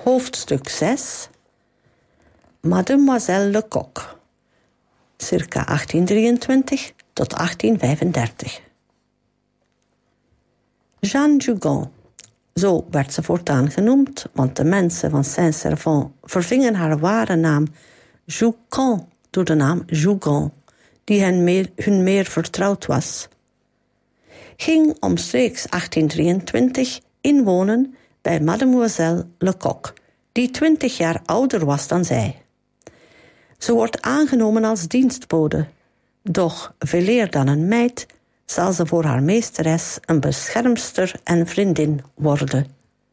Hoofdstuk 6. Mademoiselle Lecoq. Circa 1823 tot 1835. Jeanne Jugon. Zo werd ze voortaan genoemd, want de mensen van Saint-Servan vervingen haar ware naam Jugon door de naam Jugon, die hun meer vertrouwd was. Ging omstreeks 1823 inwonen bij Mademoiselle Lecoq, die 20 jaar ouder was dan zij. Ze wordt aangenomen als dienstbode, doch veeleer dan een meid zal ze voor haar meesteres een beschermster en vriendin worden.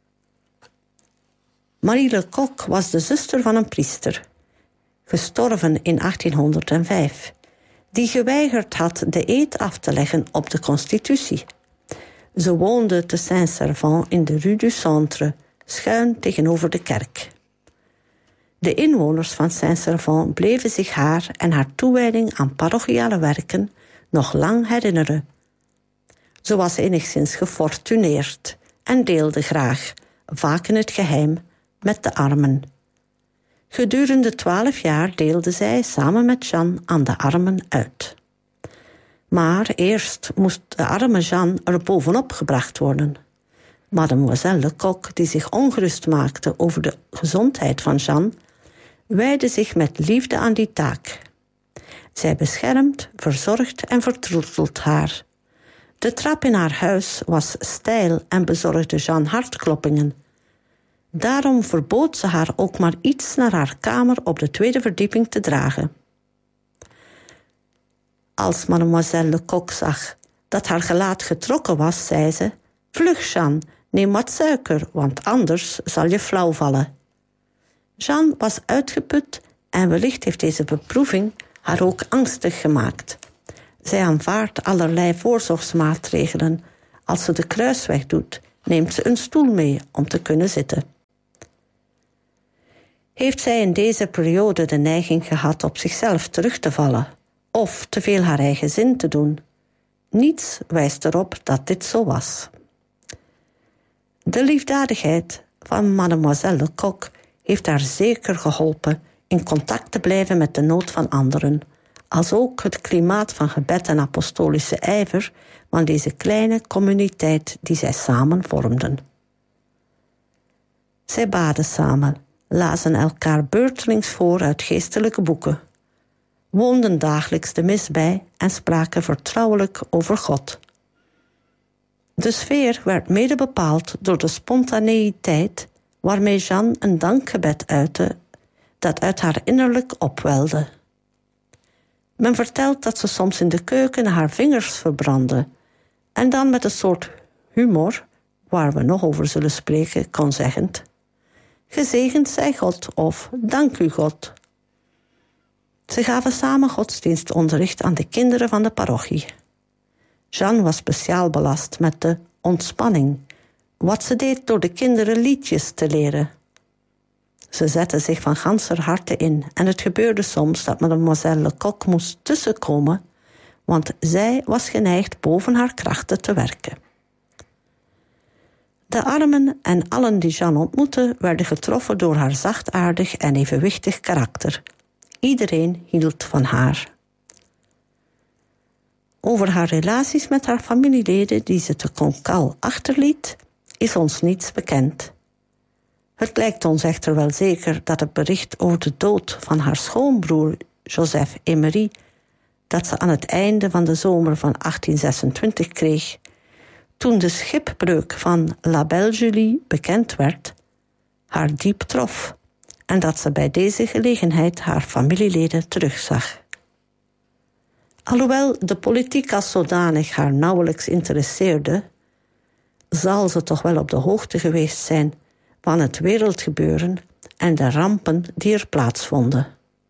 Marie Lecoq was de zuster van een priester, gestorven in 1805, die geweigerd had de eed af te leggen op de constitutie. Ze woonde te Saint-Servan in de Rue du Centre, schuin tegenover de kerk. De inwoners van Saint-Servan bleven zich haar en haar toewijding aan parochiale werken nog lang herinneren. Ze was enigszins gefortuneerd en deelde graag, vaak in het geheim, met de armen. Gedurende 12 jaar deelde zij samen met Jeanne aan de armen uit. Maar eerst moest de arme Jeanne er bovenop gebracht worden. Mademoiselle Lecoq, die zich ongerust maakte over de gezondheid van Jeanne, wijdde zich met liefde aan die taak. Zij beschermt, verzorgt en vertroetelt haar. De trap in haar huis was steil en bezorgde Jeanne hartkloppingen. Daarom verbood ze haar ook maar iets naar haar kamer op de 2e verdieping te dragen. Als mademoiselle Lecoq zag dat haar gelaat getrokken was, zei ze: "Vlug, Jeanne, neem wat suiker, want anders zal je flauw vallen." Jeanne was uitgeput en wellicht heeft deze beproeving haar ook angstig gemaakt. Zij aanvaardt allerlei voorzorgsmaatregelen. Als ze de kruisweg doet, neemt ze een stoel mee om te kunnen zitten. Heeft zij in deze periode de neiging gehad op zichzelf terug te vallen of te veel haar eigen zin te doen? Niets wijst erop dat dit zo was. De liefdadigheid van mademoiselle Lecoq heeft haar zeker geholpen in contact te blijven met de nood van anderen, als ook het klimaat van gebed en apostolische ijver van deze kleine communiteit die zij samen vormden. Zij baden samen, lazen elkaar beurtelings voor uit geestelijke boeken, woonden dagelijks de mis bij en spraken vertrouwelijk over God. De sfeer werd mede bepaald door de spontaneïteit waarmee Jeanne een dankgebed uitte dat uit haar innerlijk opwelde. Men vertelt dat ze soms in de keuken haar vingers verbrandde en dan met een soort humor, waar we nog over zullen spreken, kon zeggen: "Gezegend zij God" of "Dank u God." Ze gaven samen godsdienstonderricht aan de kinderen van de parochie. Jeanne was speciaal belast met de ontspanning, wat ze deed door de kinderen liedjes te leren. Ze zette zich van ganser harte in en het gebeurde soms dat mademoiselle Lecoq moest tussenkomen, want zij was geneigd boven haar krachten te werken. De armen en allen die Jeanne ontmoette werden getroffen door haar zachtaardig en evenwichtig karakter. Iedereen hield van haar. Over haar relaties met haar familieleden die ze te Cancale achterliet, is ons niets bekend. Het lijkt ons echter wel zeker dat het bericht over de dood van haar schoonbroer Joseph Emery, dat ze aan het einde van de zomer van 1826 kreeg, toen de schipbreuk van La Belle Julie bekend werd, haar diep trof en dat ze bij deze gelegenheid haar familieleden terugzag. Alhoewel de politiek als zodanig haar nauwelijks interesseerde, zal ze toch wel op de hoogte geweest zijn van het wereldgebeuren en de rampen die er plaatsvonden.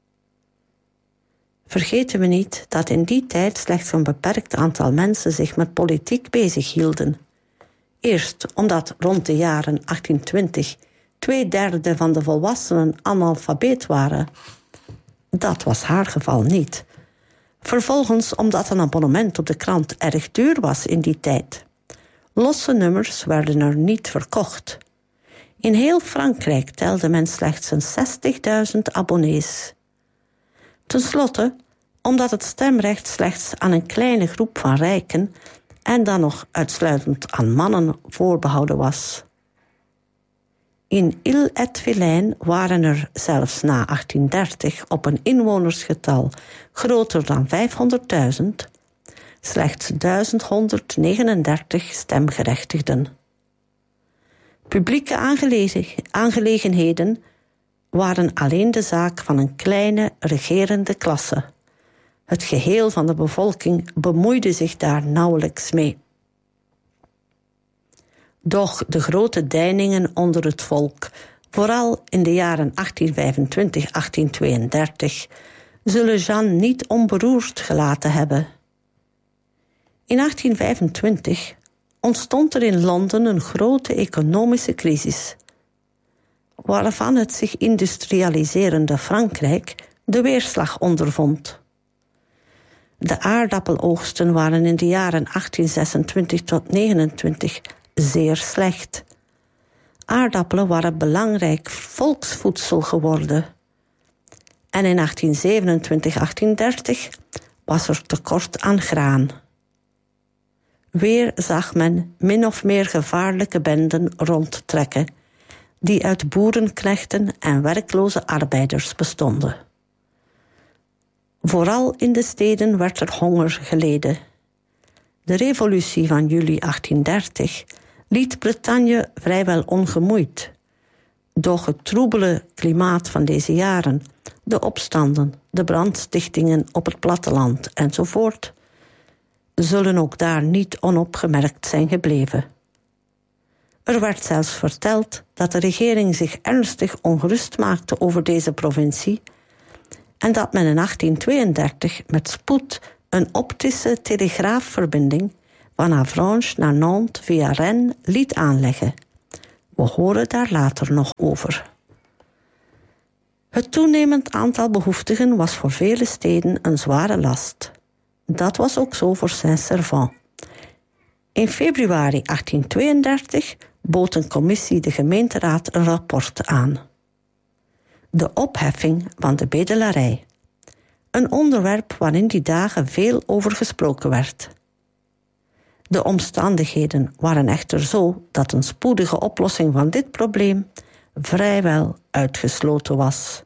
Vergeten we niet dat in die tijd slechts een beperkt aantal mensen zich met politiek bezighielden. Eerst omdat rond de jaren 1820 2/3 van de volwassenen analfabeet waren. Dat was haar geval niet. Vervolgens omdat een abonnement op de krant erg duur was in die tijd. Losse nummers werden er niet verkocht. In heel Frankrijk telde men slechts een 60.000 abonnees. Ten slotte, omdat het stemrecht slechts aan een kleine groep van rijken en dan nog uitsluitend aan mannen voorbehouden was. In Ille-et-Vilaine waren er zelfs na 1830 op een inwonersgetal groter dan 500.000 slechts 1139 stemgerechtigden. Publieke aangelegenheden waren alleen de zaak van een kleine regerende klasse. Het geheel van de bevolking bemoeide zich daar nauwelijks mee. Doch de grote deiningen onder het volk, vooral in de jaren 1825-1832, zullen Jeanne niet onberoerd gelaten hebben. In 1825 ontstond er in Londen een grote economische crisis, waarvan het zich industrialiserende Frankrijk de weerslag ondervond. De aardappeloogsten waren in de jaren 1826 tot 1829 zeer slecht. Aardappelen waren belangrijk volksvoedsel geworden. En in 1827-1830 was er tekort aan graan. Weer zag men min of meer gevaarlijke benden rondtrekken, die uit boerenknechten en werkloze arbeiders bestonden. Vooral in de steden werd er honger geleden. De revolutie van juli 1830 liet Bretagne vrijwel ongemoeid. Doch het troebele klimaat van deze jaren, de opstanden, de brandstichtingen op het platteland enzovoort, zullen ook daar niet onopgemerkt zijn gebleven. Er werd zelfs verteld dat de regering zich ernstig ongerust maakte over deze provincie en dat men in 1832 met spoed een optische telegraafverbinding van Avranches naar Nantes via Rennes liet aanleggen. We horen daar later nog over. Het toenemend aantal behoeftigen was voor vele steden een zware last. Dat was ook zo voor Saint-Servan. In februari 1832 bood een commissie de gemeenteraad een rapport aan. De opheffing van de bedelarij. Een onderwerp waar in die dagen veel over gesproken werd. De omstandigheden waren echter zo dat een spoedige oplossing van dit probleem vrijwel uitgesloten was.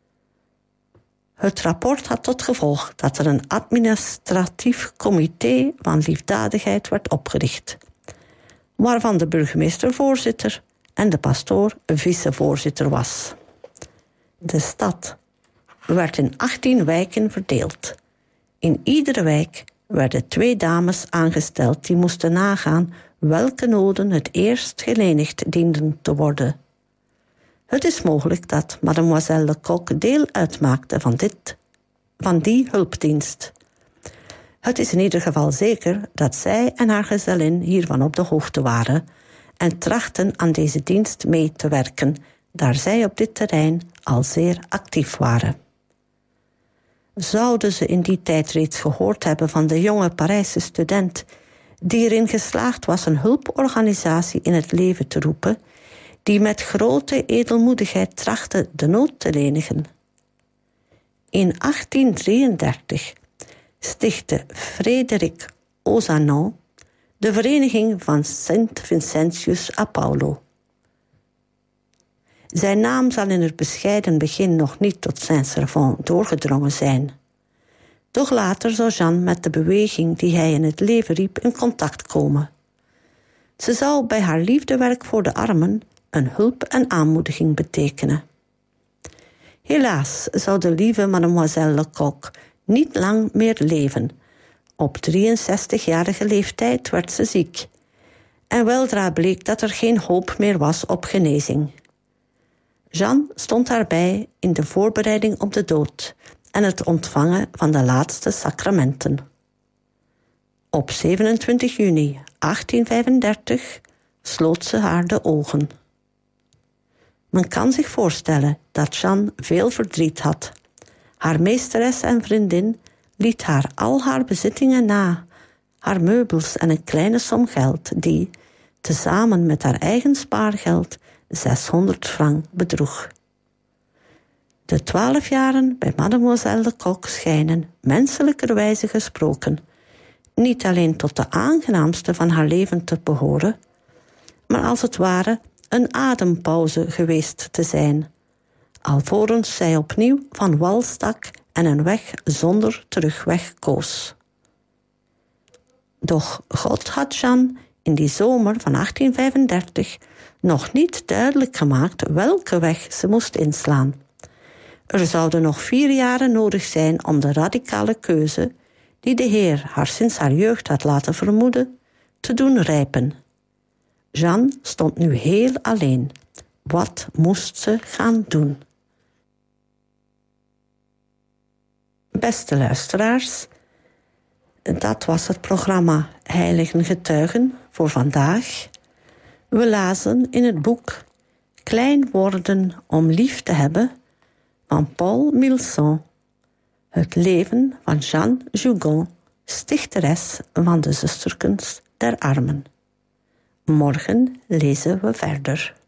Het rapport had tot gevolg dat er een administratief comité van liefdadigheid werd opgericht, waarvan de burgemeester voorzitter en de pastoor vicevoorzitter was. De stad werd in 18 wijken verdeeld. In iedere wijk werden 2 dames aangesteld die moesten nagaan welke noden het eerst gelenigd dienden te worden. Het is mogelijk dat mademoiselle Lecoq deel uitmaakte van die hulpdienst. Het is in ieder geval zeker dat zij en haar gezellin hiervan op de hoogte waren en trachten aan deze dienst mee te werken, daar zij op dit terrein al zeer actief waren. Zouden ze in die tijd reeds gehoord hebben van de jonge Parijse student die erin geslaagd was een hulporganisatie in het leven te roepen, die met grote edelmoedigheid trachtte de nood te lenigen? In 1833 stichtte Frédéric Ozanam de vereniging van Sint Vincentius a Paulo. Zijn naam zal in het bescheiden begin nog niet tot Saint-Servan doorgedrongen zijn. Doch later zou Jeanne met de beweging die hij in het leven riep in contact komen. Ze zou bij haar liefdewerk voor de armen een hulp en aanmoediging betekenen. Helaas zou de lieve mademoiselle Lecoq niet lang meer leven. Op 63-jarige leeftijd werd ze ziek. En weldra bleek dat er geen hoop meer was op genezing. Jeanne stond daarbij in de voorbereiding op de dood en het ontvangen van de laatste sacramenten. Op 27 juni 1835 sloot ze haar de ogen. Men kan zich voorstellen dat Jeanne veel verdriet had. Haar meesteres en vriendin liet haar al haar bezittingen na, haar meubels en een kleine som geld die, tezamen met haar eigen spaargeld, 600 francs bedroeg. De 12 jaren bij mademoiselle Lecoq schijnen, menselijkerwijze gesproken, niet alleen tot de aangenaamste van haar leven te behoren, maar als het ware een adempauze geweest te zijn, alvorens zij opnieuw van wal stak en een weg zonder terugweg koos. Doch God had Jeanne in die zomer van 1835 nog niet duidelijk gemaakt welke weg ze moest inslaan. Er zouden nog 4 jaren nodig zijn om de radicale keuze, die de Heer haar sinds haar jeugd had laten vermoeden, te doen rijpen. Jeanne stond nu heel alleen. Wat moest ze gaan doen? Beste luisteraars, dat was het programma Heiligen Getuigen voor vandaag. We lazen in het boek Klein worden om lief te hebben van Paul Milson, het leven van Jeanne Jougon, stichteres van de Zusterkens der Armen. Morgen lezen we verder.